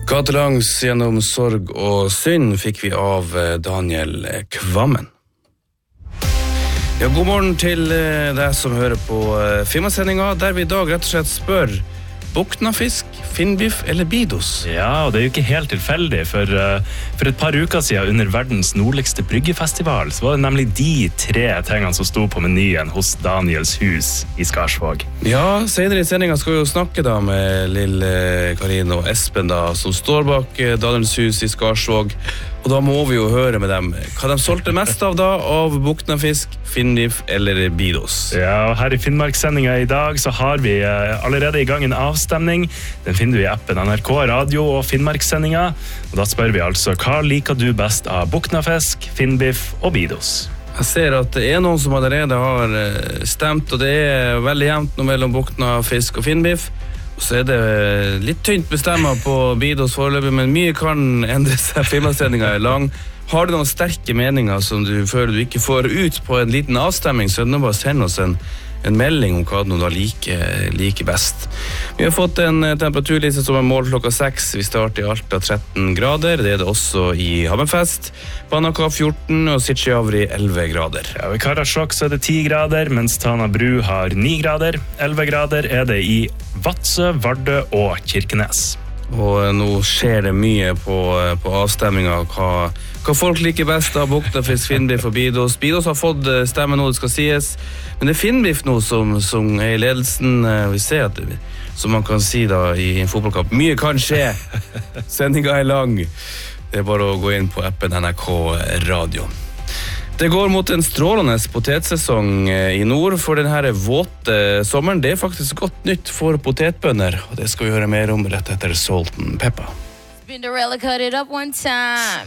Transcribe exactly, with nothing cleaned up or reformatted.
Gatelangs gjennom sorg og synd fikk vi av Daniel Kvammen. Ja, god morgen til deg som hører på Finnmarkssendinga, der vi i dag rett og slett spør Boknafisk, Finnbiff eller Bidos? Ja, og det er jo ikke helt tilfeldig, for, for et par uker siden under verdens nordligste bryggefestival, så var det nemlig de tre tingene som sto på menyen hos Daniels hus i Skarsvåg. Ja, senere i sendingen skal vi jo snakke da med lille Karin og Espen da, som står bak Daniels hus i Skarsvåg, og da må vi jo høre med dem hva de solgte mest av da, av Boknafisk, Finnbiff eller Bidos. Ja, og her i Finnmarkssendingen i dag så har vi allerede i gang en avstemning. Den finner du i appen N R K Radio og Finnmarkssendingen, og da spør vi altså, hva liker du best av Boknafisk, Finnbiff og Bidos? Jeg ser at det er noen som allerede har stemt, og det er veldig jevnt nå mellom Boknafisk og Finnbiff. Og så er det litt tynt bestemmet på Bidos foreløpig, men mye kan endre seg. Finnmarkssendingen er lang. Har du noen sterke meninger som du føler du ikke får ut på en liten avstemming, så er det bare å sende oss en, en melding om hva du da liker, liker best. Vi har fått en temperaturliste som er målt klokka seks. Vi starter i Alta tretten grader. Det er det også i Hammerfest. Banaka fjorten og Sitjeavri elleve grader. Ja, og i Karasjok så er det ti grader, mens Tana Bru har ni grader. elleve grader er det i Vadsø, Vardø og Kirkenes. Og nå skjer det mye på, på avstemminga hva, hva folk liker best av Boknafisk, Finnbiff og Bidos. Bidos har fått stemme nå, det skal sies, men det er Finnbiff nå som, som er i ledelsen. Vi ser at det, som man kan si da i en fotballkamp, mye kan skje. Sendinga er lang. Det er bare å gå inn på appen N R K Radio. Det går mot en strålende potetsesong i nord, for denne våte sommeren. Det er faktisk godt nytt for potetbønder, og det skal vi høre mer om rett etter Salt and Pepper. Spinderella cut it up one time.